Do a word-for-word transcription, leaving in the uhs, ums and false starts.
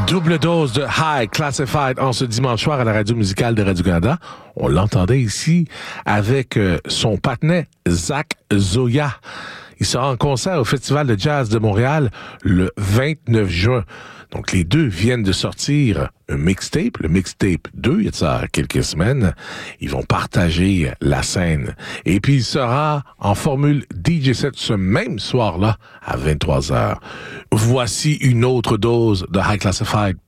Double dose de High Classified en ce dimanche soir à la radio musicale de Radio-Canada. On l'entendait ici avec euh, son partenaire Zach Zoya. Il sera en concert au Festival de Jazz de Montréal le vingt-neuf juin. Donc, les deux viennent de sortir un mixtape, le mixtape deux, il y a de ça quelques semaines. Ils vont partager la scène. Et puis, il sera en formule D J set ce même soir-là à vingt-trois heures. Voici une autre dose de High Classified